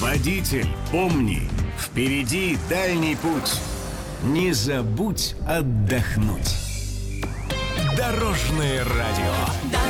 Водитель, помни, впереди дальний путь. Не забудь отдохнуть. Дорожное радио.